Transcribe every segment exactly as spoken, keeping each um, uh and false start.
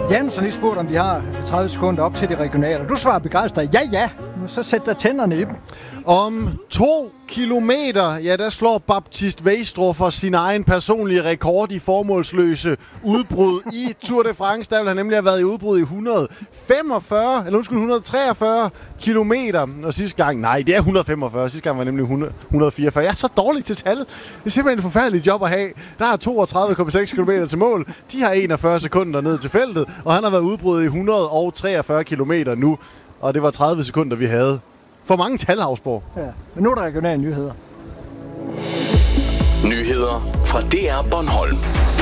Jens har lige spurgt, om vi har tredive sekunder op til de regionale. Du svarer begejstret, ja ja, så sæt der tænderne i dem. Om to kilometer, ja, der slår Baptiste Westrup for sin egen personlige rekord i formålsløse udbrud i Tour de France. Der vil han nemlig have været i udbrud i et hundrede femogfyrre, eller undskyld, et hundrede treogfyrre kilometer. Og sidste gang, nej, det er et hundrede femogfyrre. Sidste gang var nemlig hundrede, et hundrede fireogfyrre. Jeg er så dårlig til tal. Det er simpelthen et forfærdeligt job at have. Der er toogtredive komma seks kilometer til mål. De har enogfyrre sekunder ned til feltet, og han har været udbrudt i et hundrede treogfyrre kilometer nu. Og det var tredive sekunder, vi havde. For mange tal, Hausborg. Ja, men nu er der regionale nyheder. Nyheder fra D R Bornholm.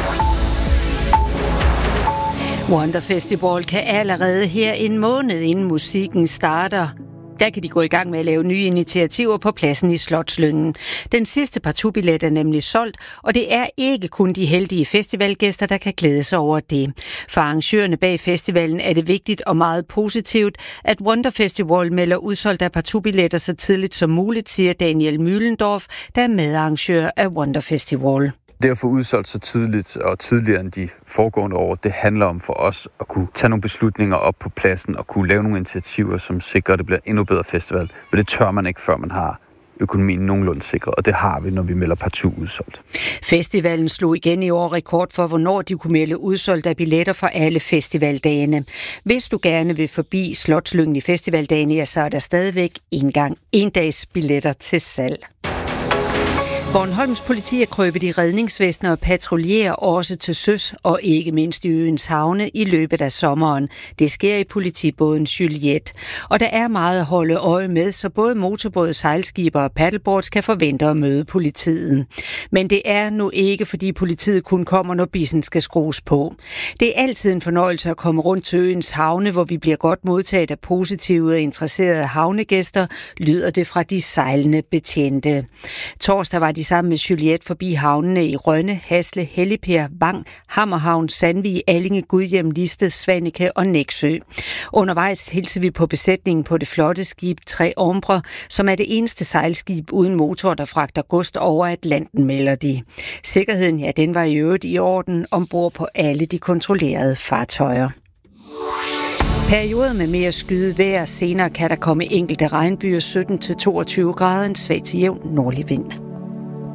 Wonder Festival kan allerede her en måned inden musikken starter. Der kan de gå i gang med at lave nye initiativer på pladsen i Slotslyngen. Den sidste partout-billet er nemlig solgt, og det er ikke kun de heldige festivalgæster, der kan glæde sig over det. For arrangørerne bag festivalen er det vigtigt og meget positivt, at Wonder Festival melder udsolgt af partout-billetter så tidligt som muligt, siger Daniel Mühlendorf, der er medarrangør af Wonder Festival. Det at få udsolgt så tidligt og tidligere end de foregående år, det handler om for os at kunne tage nogle beslutninger op på pladsen og kunne lave nogle initiativer, som sikrer, at det bliver endnu bedre festival. Men det tør man ikke, før man har økonomien nogenlunde sikret, og det har vi, når vi melder partout udsolgt. Festivalen slog igen i år rekord for, hvornår de kunne melde udsolgt af billetter for alle festivaldagene. Hvis du gerne vil forbi Slotslyngen i festivaldagene, ja, så er der stadigvæk en gang en dags billetter til salg. Bornholms politi er krøbet i redningsvæsener og patruljerer også til søs og ikke mindst i øens havne i løbet af sommeren. Det sker i politibåden Juliette. Og der er meget at holde øje med, så både motorbåde, sejlskiber og paddleboards kan forvente at møde politiet. Men det er nu ikke, fordi politiet kun kommer, når bissen skal skrues på. Det er altid en fornøjelse at komme rundt til øens havne, hvor vi bliver godt modtaget af positive og interesserede havnegæster, lyder det fra de sejlende betjente. Torsdag var de sammen med Juliette forbi havnene i Rønne, Hasle, Helligper, Vang, Hammerhavn, Sandvig, Allinge, Gudhjem, Listed, Svaneke og Nexø. Undervejs hilser vi på besætningen på det flotte skib Tre Ombre, som er det eneste sejlskib uden motor, der fragter gods over Atlanten, melder de. Sikkerheden, ja, den var i øvrigt i orden ombord på alle de kontrollerede fartøjer. Perioder med mere skyet vejr. Senere kan der komme enkelte regnbyer sytten til toogtyve grader, en svag til jævn nordlig vind.